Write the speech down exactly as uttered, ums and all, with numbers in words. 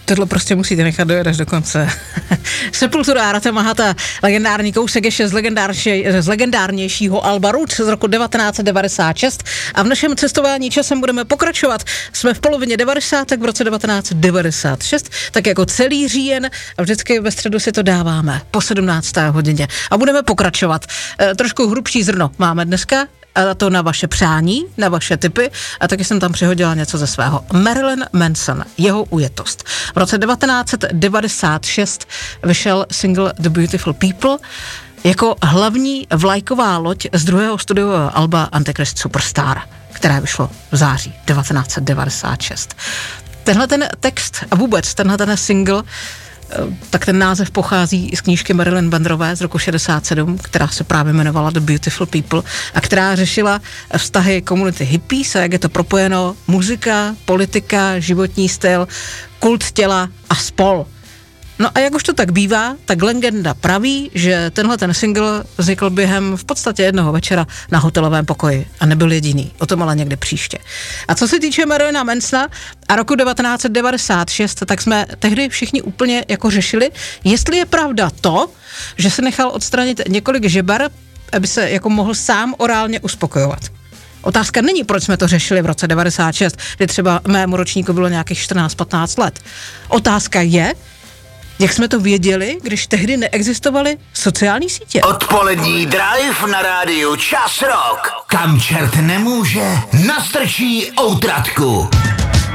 Tohle prostě musíte nechat dojet až do konce. Sepultura Rata Mahata, legendární kousek ještě z, z legendárnějšího alba Roots z roku devatenáct set devadesát šest a v našem cestování časem budeme pokračovat. Jsme v polovině devadesátek v roce devatenáct set devadesát šest, tak jako celý říjen a vždycky ve středu si to dáváme po sedmnácté hodině a budeme pokračovat. E, trošku hrubší zrno máme dneska, a to na vaše přání, na vaše tipy a taky jsem tam přihodila něco ze svého. Marilyn Manson, jeho ujetost. V roce devatenáct set devadesát šest vyšel single The Beautiful People jako hlavní vlajková loď z druhého studiového alba Antichrist Superstar, které vyšlo v září devatenáct set devadesát šest. Tenhle ten text a vůbec tenhle ten single, tak ten název pochází z knížky Marilyn Monroeové z roku šedesát sedm, která se právě jmenovala The Beautiful People a která řešila vztahy komunity hippies a jak je to propojeno muzika, politika, životní styl, kult těla a spol. No a jak už to tak bývá, tak legenda praví, že tenhle ten single vznikl během v podstatě jednoho večera na hotelovém pokoji a nebyl jediný, o tom ale někdy příště. A co se týče Marilyna Mansona a roku devatenáct set devadesát šest, tak jsme tehdy všichni úplně jako řešili, jestli je pravda to, že se nechal odstranit několik žeber, aby se jako mohl sám orálně uspokojovat. Otázka není, proč jsme to řešili v roce devadesát šest, kdy třeba mému ročníku bylo nějakých čtrnáct patnáct let. Otázka je, jak jsme to věděli, když tehdy neexistovaly sociální sítě? Odpolední drive na rádiu Čas Rock. Kam čert nemůže, nastrčí outratku.